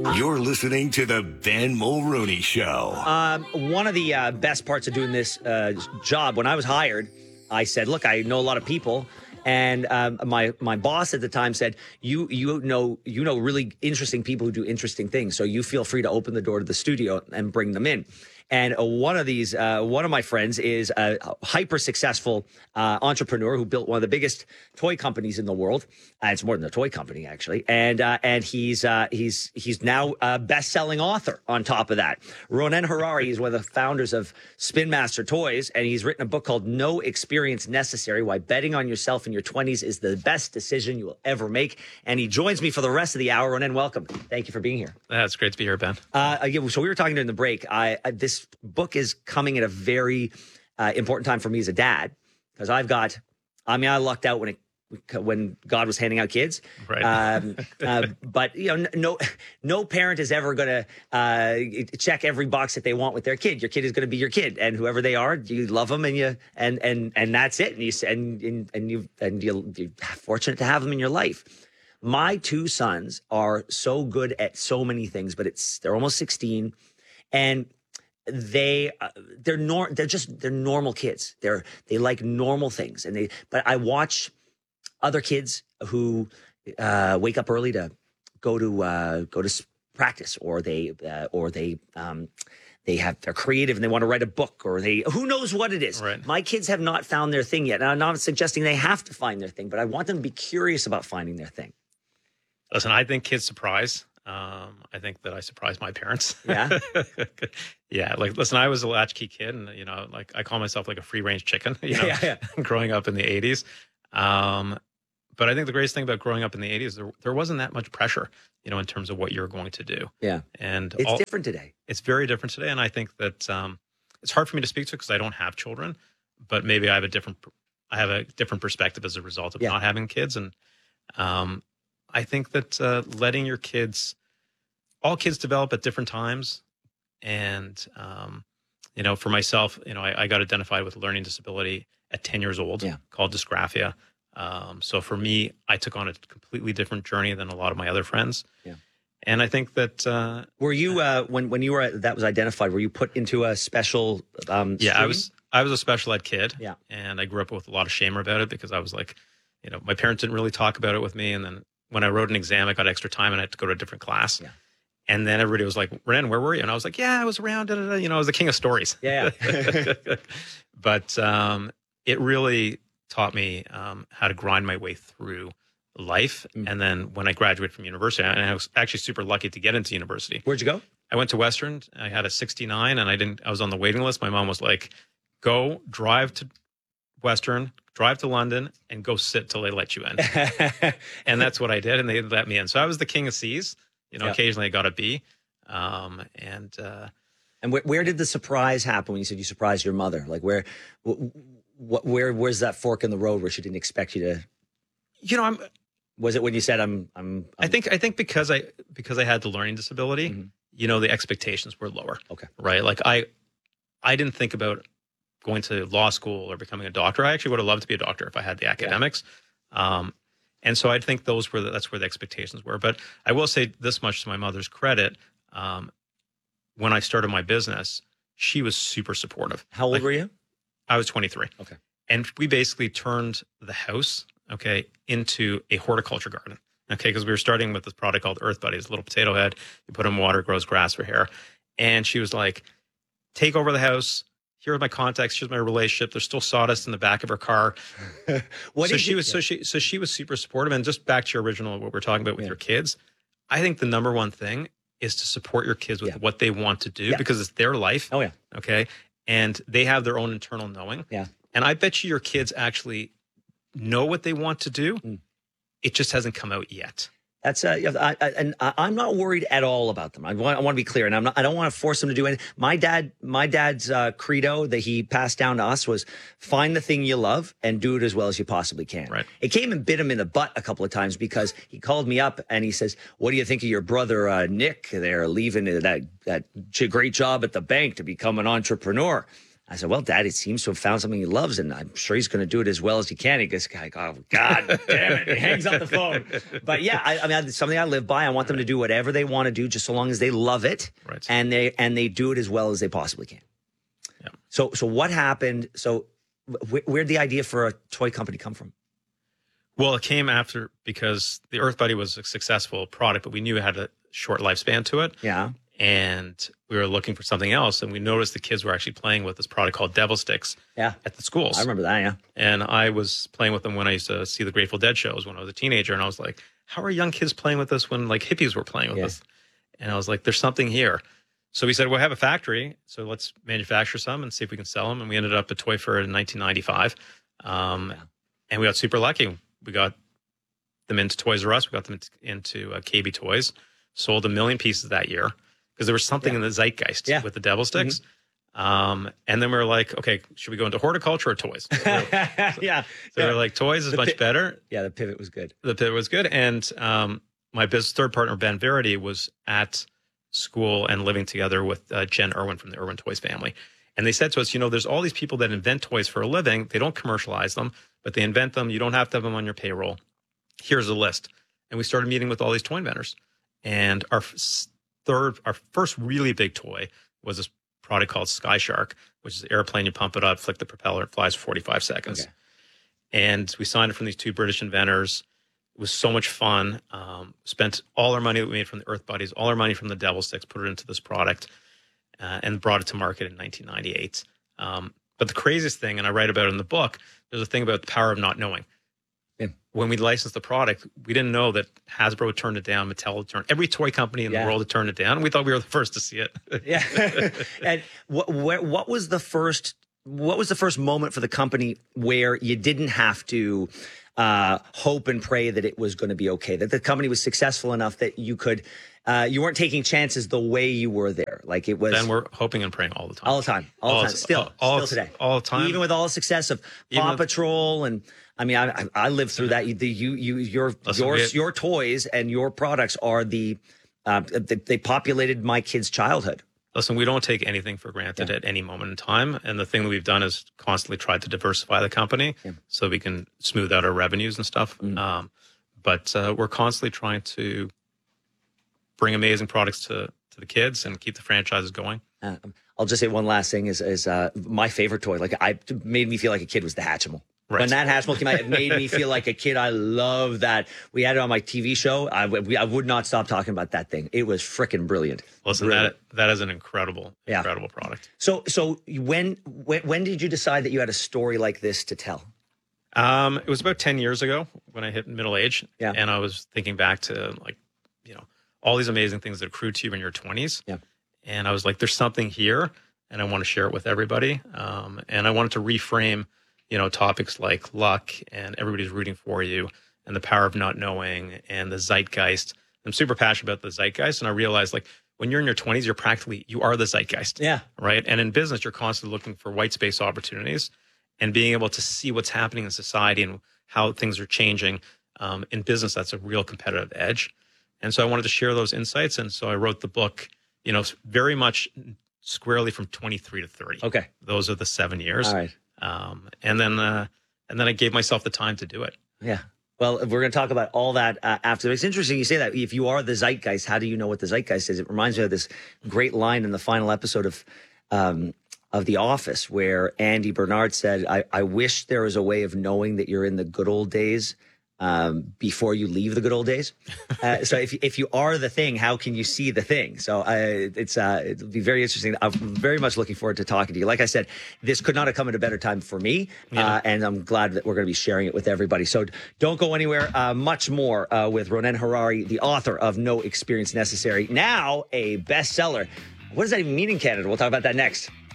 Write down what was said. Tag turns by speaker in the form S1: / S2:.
S1: You're listening to the Ben Mulrooney Show.
S2: One of the best parts of doing this job, when I was hired, I said, look, I know a lot of people. And my boss at the time said, you know really interesting people who do interesting things. So you feel free to open the door to the studio and bring them in. And one of my friends is a hyper successful entrepreneur who built one of the biggest toy companies in the world. It's more than a toy company, actually. And he's now a best-selling author on top of that. Ronen Harari is one of the founders of Spin Master Toys, and he's written a book called No Experience Necessary: Why Betting on Yourself in Your 20s is the Best Decision You Will Ever Make. And he joins me for the rest of the hour. Ronen, welcome. Thank you for being here.
S3: It's great to be here, Ben.
S2: So we were talking during the break. This book is coming at a very important time for me as a dad, because I lucked out when God was handing out kids.
S3: Right.
S2: But no parent is ever going to check every box that they want with their kid. Your kid is going to be your kid, and whoever they are, you love them, and that's it. And you're fortunate to have them in your life. My two sons are so good at so many things, but they're almost 16, and they're normal kids. They like normal things, but I watch other kids who wake up early to go to practice, or they're creative and they want to write a book, or who knows what it is.
S3: Right.
S2: My kids have not found their thing yet. And I'm not suggesting they have to find their thing, but I want them to be curious about finding their thing.
S3: Listen, I think kids surprise. I think that I surprised my parents.
S2: Yeah.
S3: Yeah. Like, listen, I was a latchkey kid, and, I call myself like a free range chicken, growing up in the 80s. But I think the greatest thing about growing up in the 80s, there wasn't that much pressure, in terms of what you're going to do.
S2: Yeah.
S3: And
S2: it's different today.
S3: It's very different today. And I think that it's hard for me to speak to because I don't have children, but maybe I have a different perspective as a result of not having kids. And I think that letting all kids develop at different times. And, for myself, I got identified with a learning disability at 10 years old called dysgraphia. So for me, I took on a completely different journey than a lot of my other friends. Yeah. And I think that...
S2: were you, when you were, that was identified, were you put into a special stream?
S3: I was a special ed kid.
S2: Yeah.
S3: And I grew up with a lot of shame about it because I was like, my parents didn't really talk about it with me. And then when I wrote an exam, I got extra time and I had to go to a different class. Yeah. And then everybody was like, Ren, where were you? And I was like, I was around, I was the king of stories.
S2: Yeah.
S3: But it really taught me how to grind my way through life. And then when I graduated from university, and I was actually super lucky to get into university.
S2: Where'd you go?
S3: I went to Western. I had a 69 and I was on the waiting list. My mom was like, go drive to Western, drive to London, and go sit till they let you in. And that's what I did. And they let me in. So I was the king of C's. Occasionally I got a B. And
S2: where did the surprise happen when you said you surprised your mother? Like where's that fork in the road where she didn't expect you to? Was it when you said I'm
S3: I think because I had the learning disability, the expectations were lower.
S2: Okay.
S3: Right. Like I didn't think about going to law school or becoming a doctor. I actually would have loved to be a doctor if I had the academics. And so I think that's where the expectations were. But I will say this much to my mother's credit. When I started my business, she was super supportive.
S2: How old were you?
S3: I was 23.
S2: Okay.
S3: And we basically turned the house, into a horticulture garden. Because we were starting with this product called Earth Buddies, a little potato head. You put in water, grows grass for hair. And she was like, take over the house. Here are my contacts. Here's my relationship. There's still sawdust in the back of her car. She was super supportive. And just back to your original, what we're talking about with your kids, I think the number one thing is to support your kids with what they want to do because it's their life.
S2: Oh, yeah.
S3: Okay. And they have their own internal knowing.
S2: Yeah.
S3: And I bet you your kids actually know what they want to do. It just hasn't come out yet.
S2: That's and I'm not worried at all about them. I want to be clear, and I don't want to force them to do anything. My dad's credo that he passed down to us was find the thing you love and do it as well as you possibly can.
S3: Right.
S2: It came and bit him in the butt a couple of times because he called me up and he says, "What do you think of your brother Nick? They're leaving that great job at the bank to become an entrepreneur." I said, well, Dad, it seems to have found something he loves, and I'm sure he's going to do it as well as he can. He goes, oh, God damn it. He hangs up the phone. But yeah, I mean, it's something I live by. I want them to do whatever they want to do, just so long as they love it,
S3: right.
S2: and they do it as well as they possibly can.
S3: Yeah.
S2: So what happened? So where'd the idea for a toy company come from?
S3: Well, it came after, because the Earth Buddy was a successful product, but we knew it had a short lifespan to it.
S2: Yeah.
S3: And we were looking for something else, and we noticed the kids were actually playing with this product called Devil Sticks at the schools.
S2: I remember that, yeah.
S3: And I was playing with them when I used to see the Grateful Dead shows when I was a teenager, and I was like, how are young kids playing with this when like hippies were playing with this? And I was like, there's something here. So we said, we'll have a factory, so let's manufacture some and see if we can sell them. And we ended up at Toy Fair in 1995. And we got super lucky. We got them into Toys R Us. We got them into KB Toys. Sold 1 million pieces that year, because there was something in the zeitgeist with the Devil Sticks. And then we were like, okay, should we go into horticulture or toys? So we were like, toys is much better.
S2: Yeah, the pivot was good.
S3: The pivot was good. And my business third partner, Ben Verity, was at school and living together with Jen Irwin from the Irwin Toys family. And they said to us, there's all these people that invent toys for a living. They don't commercialize them, but they invent them. You don't have to have them on your payroll. Here's a list. And we started meeting with all these toy inventors. And our first really big toy was this product called Sky Shark, which is an airplane. You pump it up, flick the propeller, it flies for 45 seconds. Okay. And we signed it from these two British inventors. It was so much fun. Spent all our money that we made from the Earth Buddies, all our money from the Devil Sticks, put it into this product, and brought it to market in 1998. But the craziest thing, and I write about it in the book, there's a thing about the power of not knowing. When we licensed the product, we didn't know that Hasbro would turn it down, Mattel would turn, every toy company in the world would turn it down. And we thought we were the first to see it.
S2: And what was the first moment for the company where you didn't have to hope and pray that it was going to be okay, that the company was successful enough that you could, you weren't taking chances the way you were there? Like it was.
S3: Then we're hoping and praying all the time.
S2: All the time. Still today.
S3: All the time.
S2: Even with all the success of Paw Patrol and. I mean, I lived through that. Your toys and your products are they populated my kids' childhood.
S3: Listen, we don't take anything for granted at any moment in time. And the thing that we've done is constantly tried to diversify the company so we can smooth out our revenues and stuff. But we're constantly trying to bring amazing products to the kids and keep the franchises going.
S2: I'll just say one last thing is my favorite toy. Like made me feel like a kid was the Hatchimal. Right. When that Hatchimal came out, it made me feel like a kid. I love that. We had it on my TV show. I would not stop talking about that thing. It was freaking brilliant.
S3: Listen, brilliant. That is an incredible product.
S2: So when did you decide that you had a story like this to tell?
S3: It was about 10 years ago when I hit middle age. Yeah. And I was thinking back to all these amazing things that accrue to you in your 20s. Yeah. And I was like, there's something here and I want to share it with everybody. And I wanted to reframe topics like luck and everybody's rooting for you and the power of not knowing and the zeitgeist. I'm super passionate about the zeitgeist. And I realized when you're in your 20s, you are the zeitgeist. Yeah. Right. And in business, you're constantly looking for white space opportunities and being able to see what's happening in society and how things are changing. In business, that's a real competitive edge. And so I wanted to share those insights. And so I wrote the book, very much squarely from 23 to 30. Okay. Those are the 7 years. All right. And then I gave myself the time to do it. Yeah. Well, we're going to talk about all that after. It's interesting you say that. If you are the zeitgeist, how do you know what the zeitgeist is? It reminds me of this great line in the final episode of The Office where Andy Bernard said, I wish there was a way of knowing that you're in the good old days before you leave the good old days. So if you are the thing, how can you see the thing? So it'll be very interesting. I'm very much looking forward to talking to you. Like I said, this could not have come at a better time for me. And I'm glad that we're going to be sharing it with everybody. So don't go anywhere. Much more with Ronnen Harary, the author of No Experience Necessary. Now a bestseller. What does that even mean in Canada? We'll talk about that next.